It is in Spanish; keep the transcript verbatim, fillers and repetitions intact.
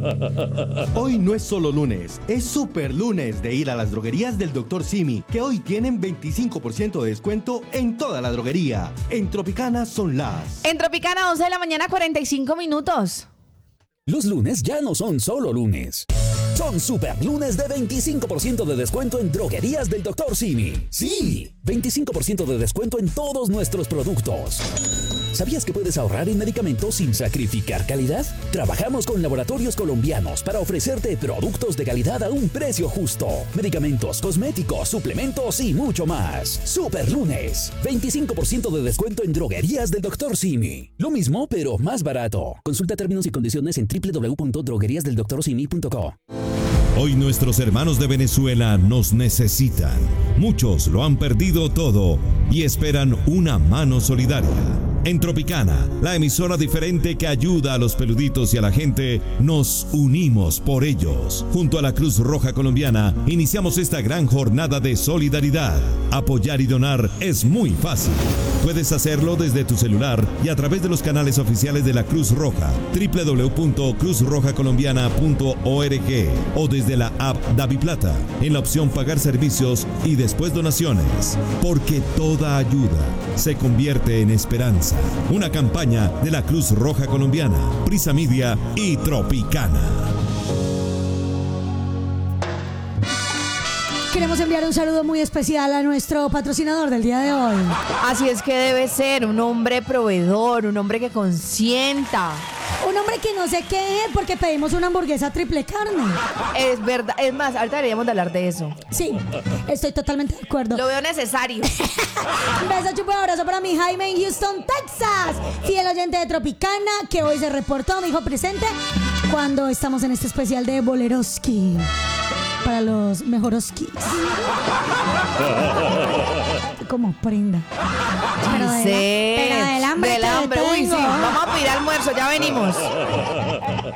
Hoy no es solo lunes, es super lunes de ir a las droguerías del doctor Simi, que hoy tienen veinticinco por ciento de descuento en toda la droguería. En Tropicana son las... En Tropicana, once de la mañana, cuarenta y cinco minutos. Los lunes ya no son solo lunes. Son super lunes de veinticinco por ciento de descuento en droguerías del doctor Simi. Sí, veinticinco por ciento de descuento en todos nuestros productos. ¿Sabías que puedes ahorrar en medicamentos sin sacrificar calidad? Trabajamos con laboratorios colombianos para ofrecerte productos de calidad a un precio justo. Medicamentos, cosméticos, suplementos y mucho más. Super lunes, veinticinco por ciento de descuento en droguerías del doctor Simi. Lo mismo, pero más barato. Consulta términos y condiciones en doble u doble u doble u punto droguerías del doctor simi punto co. Hoy nuestros hermanos de Venezuela nos necesitan. Muchos lo han perdido todo y esperan una mano solidaria. En Tropicana, la emisora diferente que ayuda a los peluditos y a la gente, nos unimos por ellos. Junto a la Cruz Roja Colombiana, iniciamos esta gran jornada de solidaridad. Apoyar y donar es muy fácil. Puedes hacerlo desde tu celular y a través de los canales oficiales de la Cruz Roja, doble u doble u doble u punto cruz roja colombiana punto org o desde la app DaviPlata, en la opción Pagar Servicios y después Donaciones. Porque toda ayuda se convierte en esperanza. Una campaña de la Cruz Roja Colombiana, Prisa Media y Tropicana. Queremos enviar un saludo muy especial a nuestro patrocinador del día de hoy. Así es que debe ser un hombre proveedor, un hombre que consienta. Un hombre que no se queje porque pedimos una hamburguesa triple carne. Es verdad, es más, ahorita deberíamos de hablar de eso. Sí, estoy totalmente de acuerdo. Lo veo necesario. Un beso, chupo, abrazo para mi Jaime en Houston, Texas. Fiel oyente de Tropicana, que hoy se reportó, me dijo presente cuando estamos en este especial de Boleroski. Para los mejoroskis. Como prenda. Pero de, Sí, la, pero del hambre. del que hambre. Uy, sí. tengo. Vamos a pedir almuerzo, ya venimos.